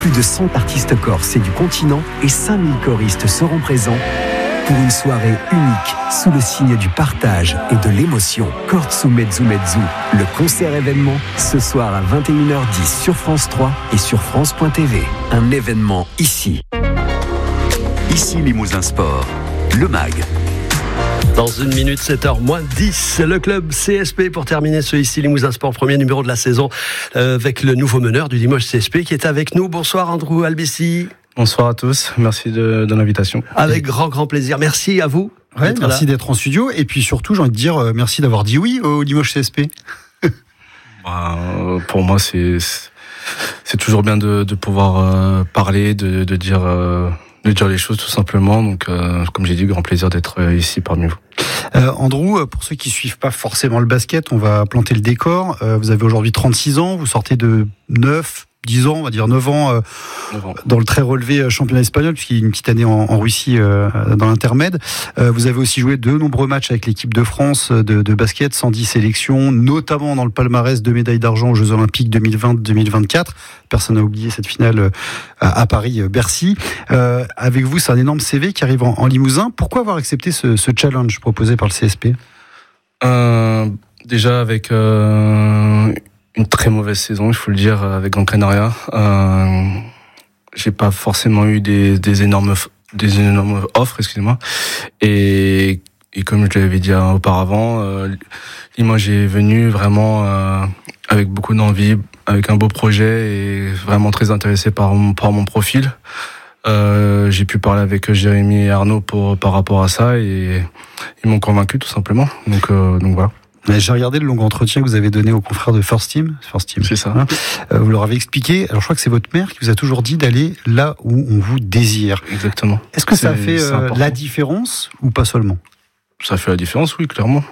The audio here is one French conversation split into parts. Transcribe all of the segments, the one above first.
Plus de 100 artistes corses et du continent et 5000 choristes seront présents pour une soirée unique sous le signe du partage et de l'émotion. Cortsu Mezzu Mezzu, le concert événement, ce soir à 21h10 sur France 3 et sur France.tv. Un événement ici. Ici Limousin Sport, le MAG. Dans 1 minute, 7h-10, le club CSP pour terminer ce Ici Limousin Sport, premier numéro de la saison, avec le nouveau meneur du Limoges CSP qui est avec nous. Bonsoir Andrew Albissi. Bonsoir à tous, merci de l'invitation. Avec grand plaisir, merci à vous. Ouais, merci d'être en studio et puis surtout j'ai envie de dire merci d'avoir dit oui au Limoges CSP. Pour moi c'est toujours bien de pouvoir parler, de dire les choses tout simplement. Donc comme j'ai dit, grand plaisir d'être ici parmi vous. Andrew, pour ceux qui suivent pas forcément le basket, on va planter le décor. Vous avez aujourd'hui 36 ans, vous sortez de 10 ans, on va dire 9 ans, dans le très relevé championnat espagnol, puisqu'il y a une petite année en Russie dans l'intermède. Vous avez aussi joué de nombreux matchs avec l'équipe de France de basket, 110 sélections, notamment dans le palmarès de médailles d'argent aux Jeux Olympiques 2020-2024. Personne n'a oublié cette finale à Paris-Bercy. Avec vous, c'est un énorme CV qui arrive en Limousin. Pourquoi avoir accepté ce challenge proposé par le CSP ? Déjà avec une très mauvaise saison, il faut le dire, avec Gran Canaria. J'ai pas forcément eu des énormes offres, excusez-moi. Et comme je l'avais dit auparavant, Limoges est venu vraiment avec beaucoup d'envie, avec un beau projet et vraiment très intéressé par mon profil. J'ai pu parler avec Jérémy et Arnaud par rapport à ça et ils m'ont convaincu tout simplement. Donc voilà. J'ai regardé le long entretien que vous avez donné aux confrères de First Team. C'est ça. Vous leur avez expliqué, alors je crois que c'est votre mère qui vous a toujours dit d'aller là où on vous désire. Exactement. Est-ce que ça a fait la différence ou pas seulement ? Ça fait la différence, oui, clairement.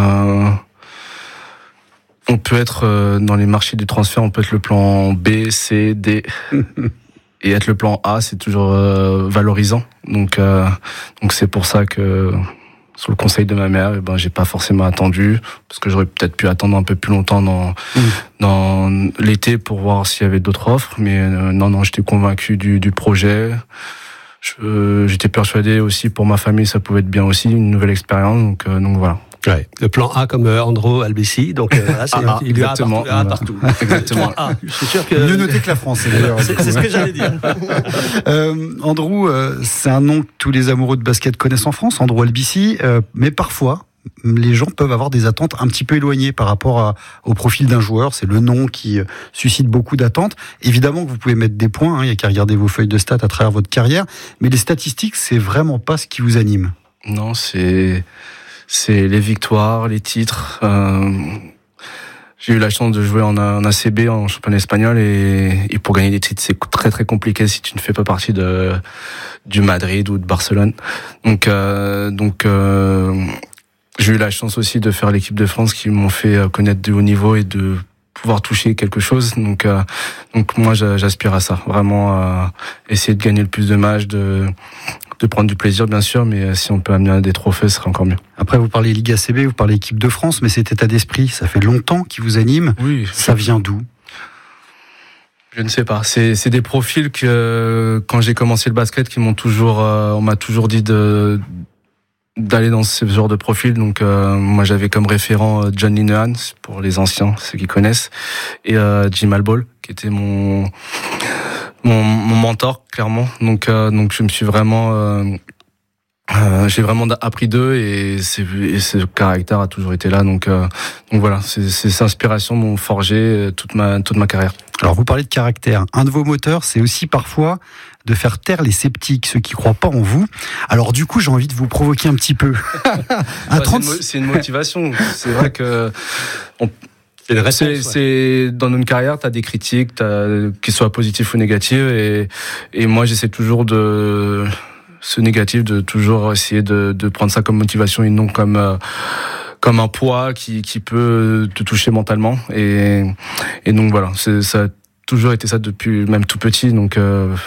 On peut être dans les marchés du transfert, on peut être le plan B, C, D. Et être le plan A, c'est toujours valorisant. Donc c'est pour ça que sur le conseil de ma mère, j'ai pas forcément attendu, parce que j'aurais peut-être pu attendre un peu plus longtemps dans l'été pour voir s'il y avait d'autres offres, mais non, j'étais convaincu du projet. J'étais persuadé aussi pour ma famille, ça pouvait être bien aussi, une nouvelle expérience, donc voilà. Ouais, le plan A comme Andrew Albissi, donc là, il y a exactement. partout. Exactement. Je suis sûr que mieux noté que la France. C'est ce que j'allais dire. Andrew, c'est un nom que tous les amoureux de basket connaissent en France, Andrew Albissi, mais parfois les gens peuvent avoir des attentes un petit peu éloignées par rapport au profil d'un joueur. C'est le nom qui suscite beaucoup d'attentes. Évidemment que vous pouvez mettre des points, il n'y a qu'à regarder vos feuilles de stats à travers votre carrière, mais les statistiques, c'est vraiment pas ce qui vous anime. Non, c'est les victoires, les titres. J'ai eu la chance de jouer en ACB, en championnat espagnol, et pour gagner des titres, c'est très très compliqué si tu ne fais pas partie du Madrid ou de Barcelone. Donc j'ai eu la chance aussi de faire l'équipe de France qui m'ont fait connaître de haut niveau et de pouvoir toucher quelque chose. Donc moi j'aspire à ça, vraiment essayer de gagner le plus de matchs, de prendre du plaisir bien sûr, mais si on peut amener des trophées, ce serait encore mieux. Après vous parlez Ligue ACB, vous parlez équipe de France, mais cet état d'esprit, ça fait longtemps qu'il vous anime. Oui. Ça vient d'où ? Je ne sais pas. C'est des profils que quand j'ai commencé le basket, on m'a toujours dit d'aller dans ce genre de profil. Donc moi j'avais comme référent John Linehan pour les anciens, ceux qui connaissent, et Jim Alball qui était mon mentor clairement. Donc je me suis vraiment j'ai vraiment appris d'eux et ce caractère a toujours été là. Donc voilà, ces inspirations m'ont forgé toute ma carrière. Alors vous parlez de caractère. Un de vos moteurs, c'est aussi parfois de faire taire les sceptiques, ceux qui croient pas en vous. Alors du coup, j'ai envie de vous provoquer un petit peu. C'est une motivation. C'est vrai que c'est une réponse, c'est dans une carrière, t'as des critiques, qu'ils soient positives ou négatives, et moi j'essaie toujours de ce négatif, de toujours essayer de prendre ça comme motivation et non comme un poids qui peut te toucher mentalement, et donc voilà, ça a toujours été ça depuis même tout petit, donc parce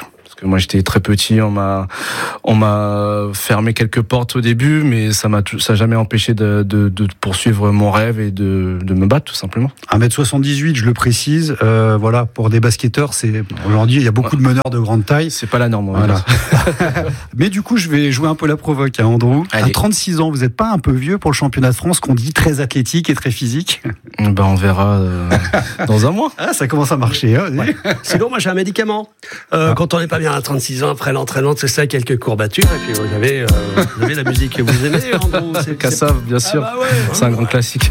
que moi j'étais très petit, on m'a fermé quelques portes au début, mais ça a jamais empêché de poursuivre mon rêve et de me battre tout simplement. 1m78, je le précise, voilà, pour des basketteurs, aujourd'hui il y a beaucoup de meneurs de grande taille. C'est pas la norme. Voilà. Mais du coup, je vais jouer un peu la provoque, hein, Andrew. Allez. À 36 ans, vous n'êtes pas un peu vieux pour le championnat de France qu'on dit très athlétique et très physique? On verra dans un mois. Ah, ça commence à marcher. Hein. Ouais. Sinon, moi j'ai un médicament. Quand on n'est pas bien à 36 ans, après l'entraînement, c'est ça, quelques courbatures, et puis vous avez la musique que vous aimez, Andrew. Kassav, bien sûr. Ah bah ouais, c'est un grand classique.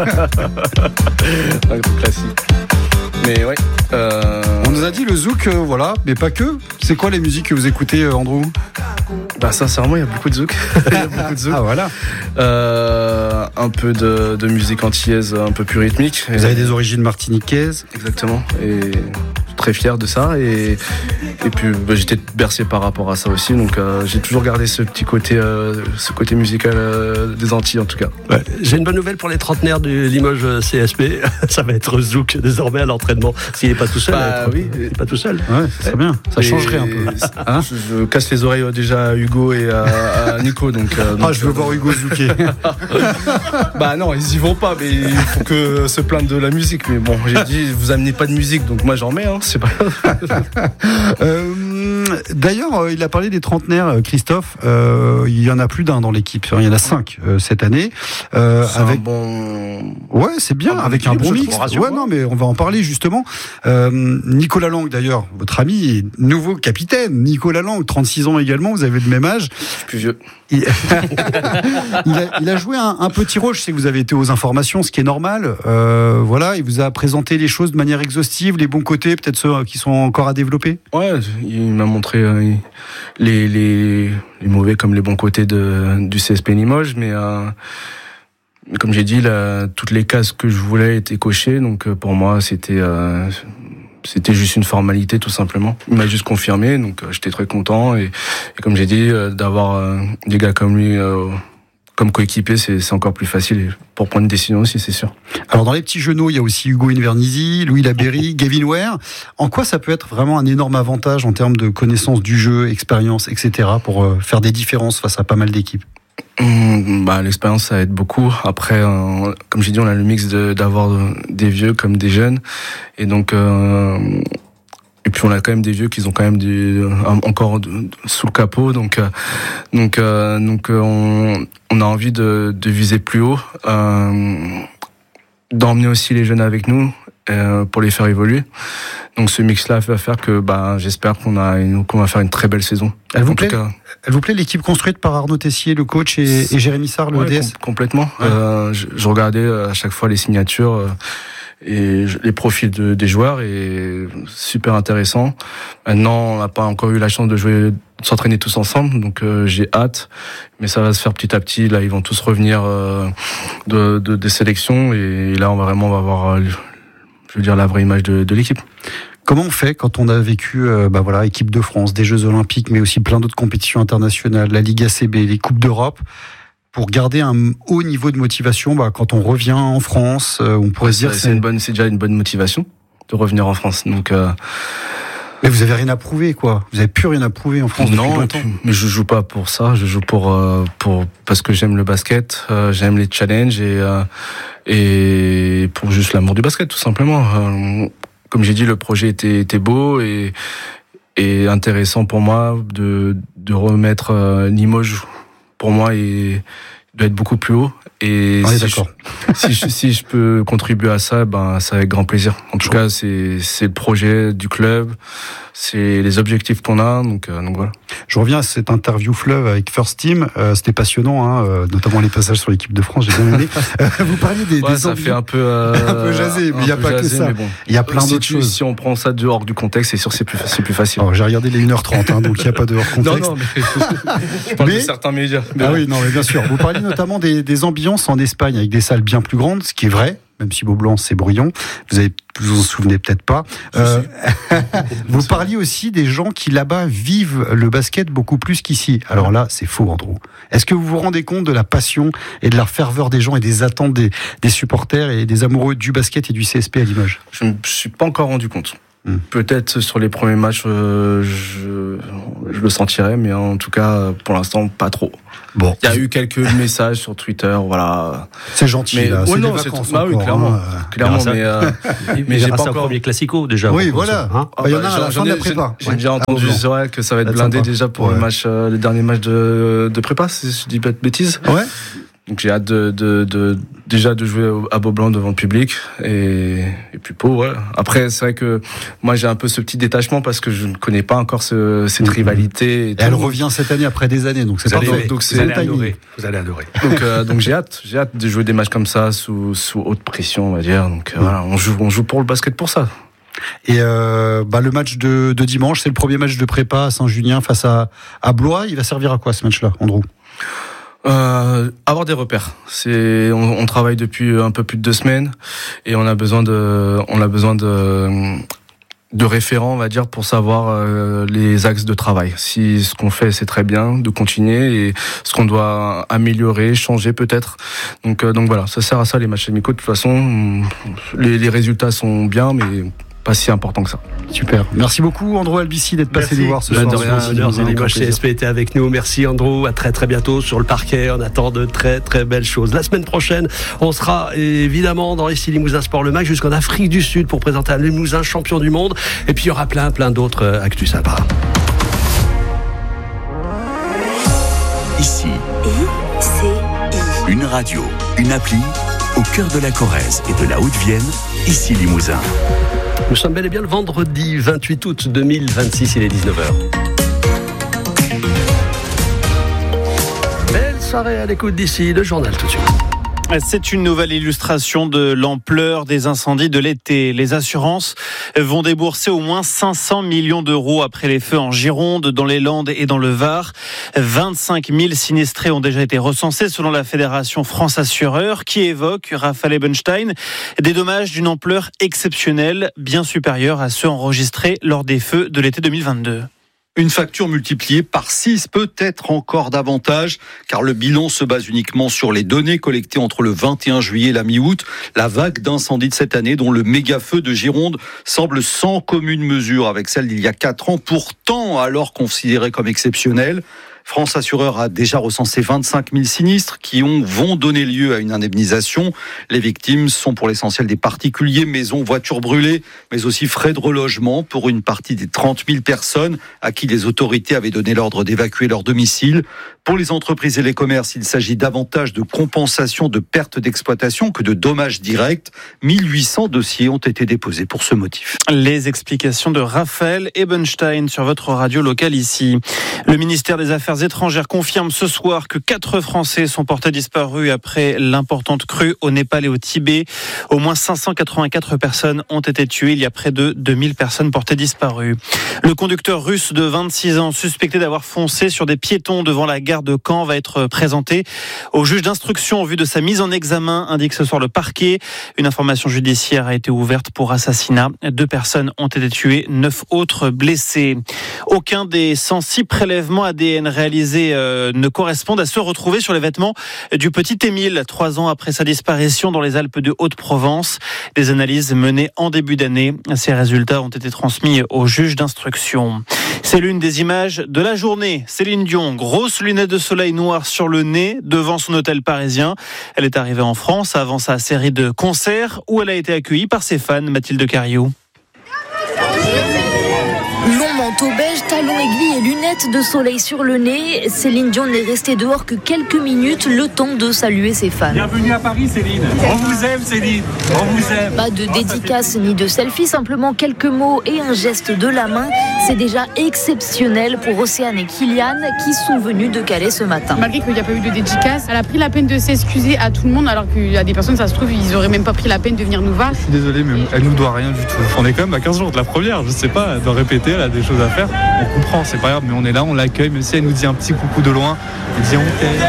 Un grand classique. Mais ouais. On nous a dit le zouk, voilà, mais pas que. C'est quoi les musiques que vous écoutez, Andrew? Sincèrement, il y a beaucoup de zouk. Ah voilà. Un peu de musique antillaise, un peu plus rythmique. Vous avez des origines martiniquaises. Exactement. Et je suis très fier de ça. Et puis j'étais bercé par rapport à ça aussi. Donc j'ai toujours gardé ce côté musical des Antilles en tout cas. Ouais. J'ai une bonne nouvelle pour les trentenaires du Limoges CSP. Ça va être zouk désormais à l'entraînement. S'il n'est pas tout seul. Oui. Il n'est pas tout seul. Ouais, c'est bien. Ça changerait un peu. Hein, je casse les oreilles déjà à Hugo et à Nico. Donc, je veux voir Hugo zouker. Non, ils y vont pas, mais il faut que se plaindre de la musique. Mais bon, j'ai dit, vous amenez pas de musique, donc moi j'en mets, hein, c'est pas D'ailleurs, il a parlé des trentenaires, Christophe. Il y en a plus d'un dans l'équipe. Il y en a 5 cette année. Avec un bon. Ouais, c'est bien, avec un bon mix. Ouais, non, mais on va en parler justement. Nicolas Lang, d'ailleurs, votre ami, nouveau capitaine. Nicolas Lang, 36 ans également. Vous avez le même âge. Plus vieux. Il a joué un petit rôle. Je sais que vous avez été aux informations, ce qui est normal. Voilà, il vous a présenté les choses de manière exhaustive, les bons côtés, peut-être ceux qui sont encore à développer. Ouais, il m'a montré les mauvais comme les bons côtés du CSP Limoges, mais comme j'ai dit, toutes les cases que je voulais étaient cochées, donc pour moi c'était juste une formalité tout simplement. Il m'a juste confirmé, donc j'étais très content et comme j'ai dit, d'avoir des gars comme lui comme coéquipier, c'est encore plus facile pour prendre une décision aussi, c'est sûr. Alors dans les petits genoux, il y a aussi Hugo Invernizzi, Louis Laberry, Gavin Ware. En quoi ça peut être vraiment un énorme avantage en termes de connaissance du jeu, expérience, etc. pour faire des différences face à pas mal d'équipes? L'expérience, ça aide beaucoup. Après, comme j'ai dit, on a le mix d'avoir des vieux comme des jeunes, et donc et puis on a quand même des vieux qui ont quand même encore sous le capot, donc on a envie de viser plus haut, d'emmener aussi les jeunes avec nous pour les faire évoluer. Donc ce mix-là va faire que j'espère qu'on va faire une très belle saison. Elle vous plaît l'équipe construite par Arnaud Tessier, le coach, et Jérémy Sarr, le DS? Complètement. Ouais. Je regardais à chaque fois les signatures et les profils des joueurs, et super intéressant. Maintenant, on n'a pas encore eu la chance de s'entraîner tous ensemble, donc j'ai hâte, mais ça va se faire petit à petit. Là, ils vont tous revenir des sélections, et là, on va avoir la vraie image de l'équipe. Comment on fait quand on a vécu équipe de France, des Jeux Olympiques, mais aussi plein d'autres compétitions internationales, la Ligue ACB, les Coupes d'Europe, pour garder un haut niveau de motivation quand on revient en France, on pourrait se dire c'est déjà une bonne motivation de revenir en France. Donc mais vous avez rien à prouver, quoi. Vous avez plus rien à prouver en France. Non, mais je joue pas pour ça. Je joue parce que j'aime le basket, j'aime les challenges et pour juste l'amour du basket, tout simplement. Comme j'ai dit, le projet était beau et intéressant pour moi de remettre Limoges. Pour moi, il doit être beaucoup plus haut. Et si je peux contribuer à ça, c'est avec grand plaisir. En tout cas, c'est le projet du club, c'est les objectifs qu'on a, donc voilà. Je reviens à cette interview fleuve avec First Team. C'était passionnant, notamment les passages sur l'équipe de France, j'ai bien aimé. Vous parliez des ça fait un peu jaser, mais il n'y a pas que ça. Bon. Il y a plein d'autres choses. Si on prend ça dehors du contexte, c'est sûr c'est plus facile. Alors, j'ai regardé les 1h30, donc il n'y a pas de hors contexte. Non, mais je parle de certains médias. Oui, non, mais bien sûr. Vous parliez notamment des ambiances en Espagne avec des salles bien plus grandes, ce qui est vrai. Même si Beaublanc, c'est brouillon. Vous en souvenez peut-être pas. Vous parliez aussi des gens qui là-bas vivent le basket beaucoup plus qu'ici. Alors là, c'est faux, Andrew. Est-ce que vous vous rendez compte de la passion et de la ferveur des gens et des attentes des supporters et des amoureux du basket et du CSP à Limoges? Je ne me suis pas encore rendu compte. Peut-être sur les premiers matchs, je le sentirais, mais en tout cas, pour l'instant, pas trop. Bon. Il y a eu quelques messages sur Twitter, voilà. C'est gentil, mais, là. Ouais, C'est non, des vacances encore, oui, clairement. Clairement, mais j'ai pas encore premier classico, déjà. Oui, voilà. Il y en a à la fin de la prépa. J'ai déjà entendu, c'est vrai que ça va être blindé déjà pour le dernier match de prépa, si je dis pas de bêtises. Ouais. Donc j'ai hâte déjà de jouer à Beaublanc devant le public et puis Pau. Ouais. Après c'est vrai que moi j'ai un peu ce petit détachement parce que je ne connais pas encore cette rivalité. Et elle revient cette année après des années, donc c'est parfait. Vous allez adorer. Donc j'ai hâte de jouer des matchs comme ça sous haute pression, on va dire. Donc voilà, on joue pour le basket pour ça. Et le match de dimanche, c'est le premier match de prépa à Saint-Julien face à Blois. Il va servir à quoi ce match-là, Andrew? Avoir des repères. On travaille depuis un peu plus de 2 semaines et on a besoin de référents, on va dire, pour savoir les axes de travail. Si ce qu'on fait c'est très bien, de continuer, et ce qu'on doit améliorer, changer peut-être. Donc voilà, ça sert à ça les matchs amicaux. De toute façon, les résultats sont bien, mais pas si important que ça. Super. Merci beaucoup Andrew Albici d'être passé nous voir ce soir. De rien, Limoges CSP était avec nous. Merci Andrew. À très très bientôt sur le parquet. On attend de très très belles choses. La semaine prochaine, on sera évidemment dans ici Limousin Sport le Mag jusqu'en Afrique du Sud pour présenter un Limousin champion du monde. Et puis il y aura plein d'autres actus sympas. Ici, une radio, une appli au cœur de la Corrèze et de la Haute-Vienne. Ici Limousin. Nous sommes bel et bien le vendredi 28 août 2026, il est 19h. Belle soirée à l'écoute d'ici, le journal tout de suite. C'est une nouvelle illustration de l'ampleur des incendies de l'été. Les assurances vont débourser au moins 500 millions d'euros après les feux en Gironde, dans les Landes et dans le Var. 25 000 sinistrés ont déjà été recensés selon la Fédération France Assureurs qui évoque, Raphaël Ebenstein, des dommages d'une ampleur exceptionnelle, bien supérieure à ceux enregistrés lors des feux de l'été 2022. Une facture multipliée par 6, peut-être encore davantage, car le bilan se base uniquement sur les données collectées entre le 21 juillet et la mi-août. La vague d'incendies de cette année, dont le méga-feu de Gironde, semble sans commune mesure avec celle d'il y a 4 ans, pourtant alors considérée comme exceptionnelle. France Assureurs a déjà recensé 25 000 sinistres qui vont donner lieu à une indemnisation. Les victimes sont pour l'essentiel des particuliers, maisons, voitures brûlées, mais aussi frais de relogement pour une partie des 30 000 personnes à qui les autorités avaient donné l'ordre d'évacuer leur domicile. Pour les entreprises et les commerces, il s'agit davantage de compensation de pertes d'exploitation que de dommages directs. 1800 dossiers ont été déposés pour ce motif. Les explications de Raphaël Ebenstein sur votre radio locale ici. Le ministère des Affaires étrangères confirme ce soir que 4 Français sont portés disparus après l'importante crue au Népal et au Tibet. Au moins 584 personnes ont été tuées. Il y a près de 2000 personnes portées disparues. Le conducteur russe de 26 ans, suspecté d'avoir foncé sur des piétons devant la gare de Caen, va être présenté au juge d'instruction en vue de sa mise en examen, indique ce soir le parquet. Une information judiciaire a été ouverte pour assassinat. 2 personnes ont été tuées, 9 autres blessés. Aucun des 106 prélèvements ADN réalisés ne correspondent à ceux retrouvés sur les vêtements du petit Émile, 3 ans après sa disparition dans les Alpes de Haute-Provence. Des analyses menées en début d'année. Ces résultats ont été transmis au juge d'instruction. C'est l'une des images de la journée. Céline Dion, grosse lunette de soleil noire sur le nez devant son hôtel parisien. Elle est arrivée en France avant sa série de concerts où elle a été accueillie par ses fans. Mathilde Cariou. Long manteau beige, talons aiguilles et lunettes de soleil sur le nez, Céline Dion n'est restée dehors que quelques minutes, le temps de saluer ses fans. Bienvenue à Paris Céline, on vous aime Céline, on vous aime. Pas de dédicace ni de selfie, simplement quelques mots et un geste de la main. C'est déjà exceptionnel pour Océane et Kylian qui sont venus de Calais ce matin. Malgré qu'il n'y a pas eu de dédicace, elle a pris la peine de s'excuser à tout le monde alors qu'il y a des personnes, ça se trouve, ils n'auraient même pas pris la peine de venir nous voir. Je suis désolé mais elle nous doit rien du tout. On est quand même à 15 jours de la première, je sais pas, elle doit répéter, elle a des choses à faire. On comprend, c'est pas grave, mais on est là, on l'accueille, même si elle nous dit un petit coucou de loin, elle dit on t'aime.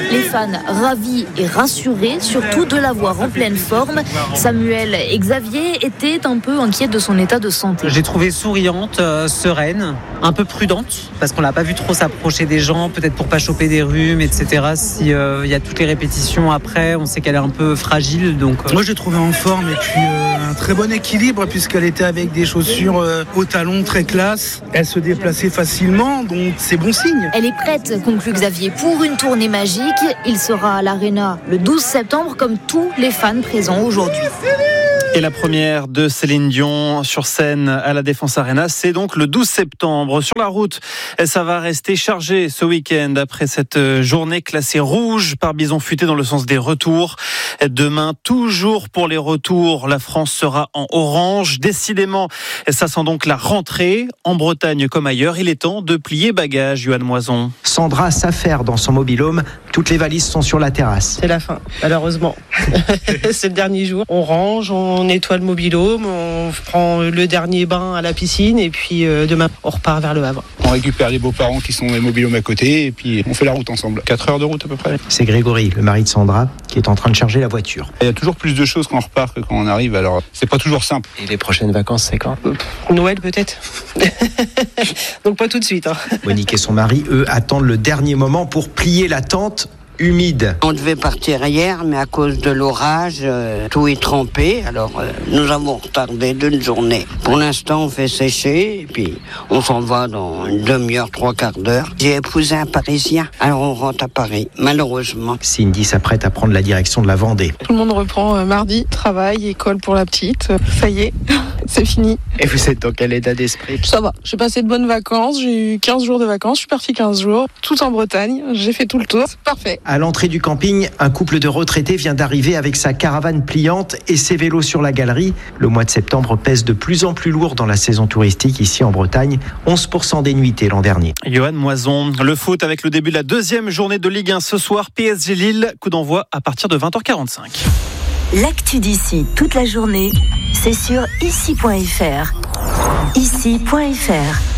Les fans ravis et rassurés, surtout de la voir en pleine forme. Samuel et Xavier étaient un peu inquiets de son état de santé. J'ai trouvé souriante, sereine, un peu prudente, parce qu'on l'a pas vu trop s'approcher des gens, peut-être pour pas choper des rhumes, etc. Si y a toutes les répétitions après, on sait qu'elle est un peu fragile. Donc, Moi, je l'ai trouvée en forme et puis un très bon équilibre, puisqu'elle était avec des chaussures au talon très classe. Elle se déplaçait facilement, donc c'est bon signe. Elle est prête, conclut Xavier, pour une tournée magique. Il sera à l'Arena le 12 septembre, comme tous les fans présents aujourd'hui. Et la première de Céline Dion sur scène à la Défense Arena, c'est donc le 12 septembre. Sur la route, ça va rester chargé ce week-end après cette journée classée rouge par Bison Futé dans le sens des retours. Demain, toujours pour les retours, la France sera en orange. Décidément, ça sent donc la rentrée. En Bretagne comme ailleurs, il est temps de plier bagages, Yoann Moison. Sandra s'affaire dans son mobil-home. Toutes les valises sont sur la terrasse. C'est la fin, malheureusement. C'est le dernier jour. On range, on nettoie le mobil-home, on prend le dernier bain à la piscine et puis demain, on repart vers le Havre. On récupère les beaux-parents qui sont dans les mobil-homes à côté et puis on fait la route ensemble. 4 heures de route à peu près. C'est Grégory, le mari de Sandra, qui est en train de charger la voiture. Il y a toujours plus de choses quand on repart que quand on arrive, alors c'est pas toujours simple. Et les prochaines vacances, c'est quand ? Noël peut-être. Donc pas tout de suite. Monique et son mari, eux, attendent le dernier moment pour plier la tente humide. On devait partir hier, mais à cause de l'orage, tout est trempé. Alors, nous avons retardé d'une journée. Pour l'instant, on fait sécher, et puis on s'en va dans une demi-heure, 3/4 d'heure. J'ai épousé un Parisien, alors on rentre à Paris, malheureusement. Cindy s'apprête à prendre la direction de la Vendée. Tout le monde reprend mardi, travail, école pour la petite. Ça y est, c'est fini. Et vous êtes dans quel état d'esprit ? Ça va, j'ai passé de bonnes vacances, j'ai eu 15 jours de vacances, je suis partie 15 jours, tout en Bretagne, j'ai fait tout le tour, c'est parfait. À l'entrée du camping, un couple de retraités vient d'arriver avec sa caravane pliante et ses vélos sur la galerie. Le mois de septembre pèse de plus en plus lourd dans la saison touristique ici en Bretagne. 11% des nuitées l'an dernier. Yoann Moison, le foot avec le début de la deuxième journée de Ligue 1 ce soir. PSG Lille, coup d'envoi à partir de 20h45. L'actu d'ici toute la journée, c'est sur ici.fr. Ici.fr.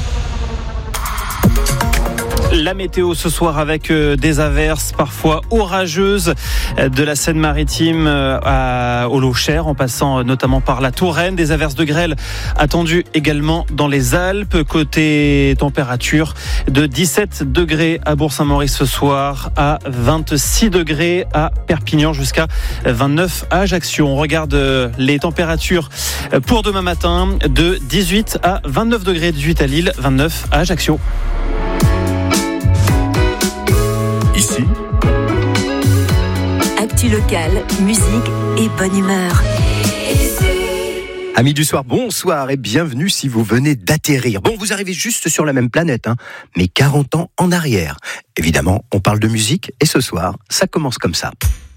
La météo ce soir avec des averses parfois orageuses de la Seine-Maritime au Lot-Cher en passant notamment par la Touraine. Des averses de grêle attendues également dans les Alpes. Côté température de 17 degrés à Bourg-Saint-Maurice ce soir, à 26 degrés à Perpignan, jusqu'à 29 à Ajaccio. On regarde les températures pour demain matin de 18 à 29 degrés, 18 à Lille, 29 à Ajaccio. Ici, actu locale, musique et bonne humeur. Amis du soir, bonsoir et bienvenue si vous venez d'atterrir. Bon, vous arrivez juste sur la même planète, mais 40 ans en arrière. Évidemment, on parle de musique et ce soir, ça commence comme ça.